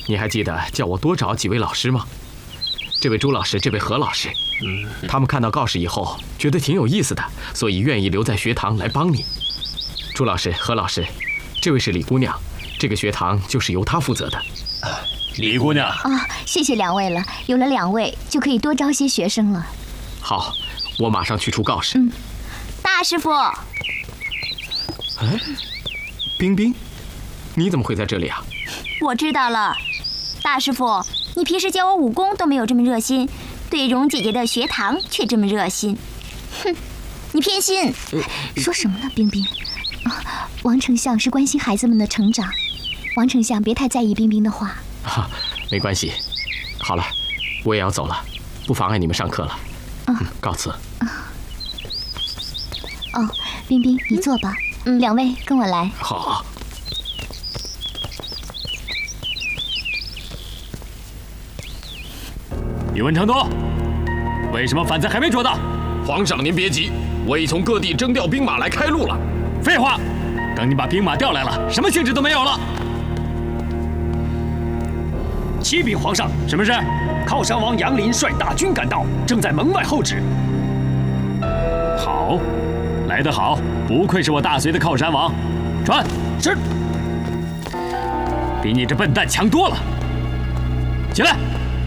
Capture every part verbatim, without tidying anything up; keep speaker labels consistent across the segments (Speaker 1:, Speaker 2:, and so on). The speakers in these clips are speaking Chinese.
Speaker 1: 你还记得叫我多找几位老师吗？这位朱老师，这位何老师，嗯，他们看到告示以后，觉得挺有意思的，所以愿意留在学堂来帮你。朱老师、何老师，这位是李姑娘，这个学堂就是由她负责的。
Speaker 2: 李姑娘
Speaker 3: 啊，谢谢两位了，有了两位就可以多招些学生了。
Speaker 1: 好，我马上去出告示。
Speaker 3: 嗯，大师傅。
Speaker 1: 哎，冰冰，你怎么会在这里啊？
Speaker 3: 我知道了，大师傅，你平时教我武功都没有这么热心，对蓉姐姐的学堂却这么热心。哼，你偏心！说什么呢，冰冰？啊，王丞相是关心孩子们的成长，王丞相别太在意冰冰的话。
Speaker 1: 啊，没关系。好了，我也要走了，不妨碍你们上课了。
Speaker 3: 嗯，
Speaker 1: 告辞。
Speaker 3: 哦，冰冰，你坐吧。嗯，两位跟我来。
Speaker 1: 好。
Speaker 2: 宇文成都，为什么反贼还没捉到？
Speaker 4: 皇上您别急，我已从各地征调兵马来开路了。
Speaker 2: 废话，等你把兵马调来了，什么兴致都没有了。
Speaker 5: 启禀皇上，
Speaker 2: 什么事？
Speaker 5: 靠山王杨林率大军赶到，正在门外候旨。
Speaker 2: 好，来得好，不愧是我大隋的靠山王。传。
Speaker 5: 是。
Speaker 2: 比你这笨蛋强多了。起来。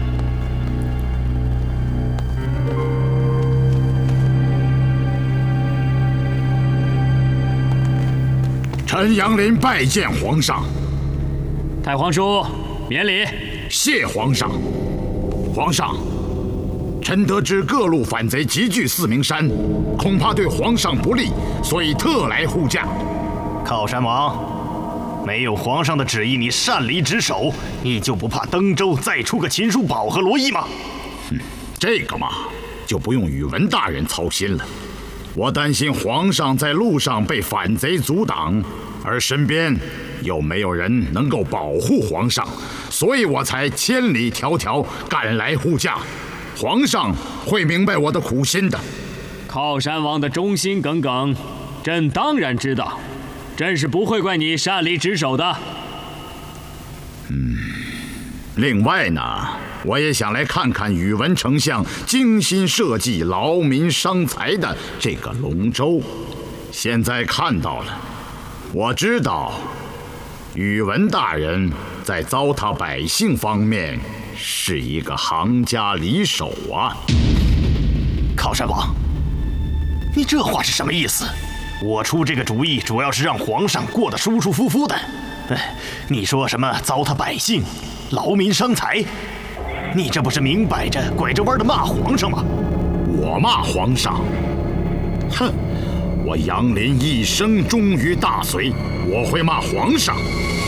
Speaker 6: 臣杨林拜见皇上。
Speaker 2: 太皇叔，免礼。
Speaker 6: 谢皇上。皇上，臣得知各路反贼集聚四明山，恐怕对皇上不利，所以特来护驾。
Speaker 7: 靠山王，没有皇上的旨意，你擅离职守，你就不怕登州再出个秦叔宝和罗毅吗？
Speaker 6: 哼，这个嘛，就不用宇文大人操心了。我担心皇上在路上被反贼阻挡，而身边又没有人能够保护皇上，所以我才千里迢迢赶来护驾。皇上会明白我的苦心的。
Speaker 2: 靠山王的忠心耿耿，朕当然知道，朕是不会怪你擅离职守的。
Speaker 6: 嗯，另外呢，我也想来看看宇文丞相精心设计、劳民伤财的这个龙舟。现在看到了，我知道宇文大人在糟蹋百姓方面是一个行家里手啊。
Speaker 7: 靠山王，你这话是什么意思？我出这个主意主要是让皇上过得舒舒服服的。哎，你说什么糟蹋百姓、劳民伤财？你这不是明摆着拐着弯的骂皇上吗？
Speaker 6: 我骂皇上？哼！我杨林一生忠于大隋，我会骂皇上？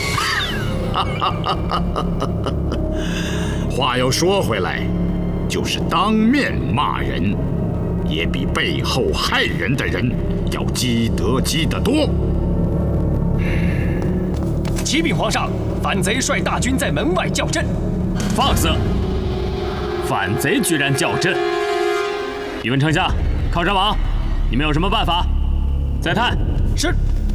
Speaker 6: 话又说回来，就是当面骂人，也比背后害人的人要积德积得多。
Speaker 5: 启禀皇上，反贼率大军在门外叫阵。
Speaker 2: 放肆！反贼居然叫阵！宇文丞相、靠山王，你们有什么办法？再探。
Speaker 5: 是。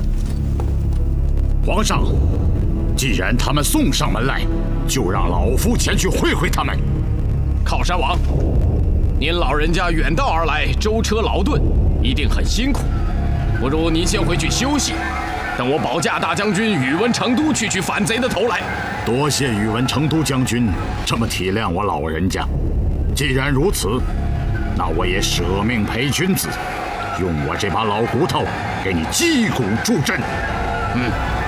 Speaker 6: 皇上，既然他们送上门来，就让老夫前去会会他们。
Speaker 4: 靠山王，您老人家远道而来，舟车劳顿，一定很辛苦，不如您先回去休息，等我保驾大将军宇文成都去取反贼的头来。
Speaker 6: 多谢宇文成都将军这么体谅我老人家。既然如此，那我也舍命陪君子，用我这把老骨头给你击鼓助阵。
Speaker 4: 嗯。